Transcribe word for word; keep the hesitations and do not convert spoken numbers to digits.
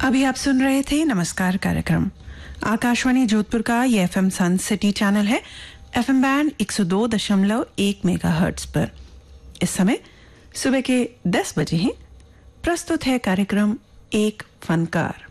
अभी आप सुन रहे थे नमस्कार कार्यक्रम। आकाशवाणी जोधपुर का ये एफएम सन सिटी चैनल है, एफएम बैंड एक सौ दो दशमलव एक मेगाहर्ट्ज पर। इस समय सुबह के दस बजे हैं। प्रस्तुत है कार्यक्रम एक फनकार।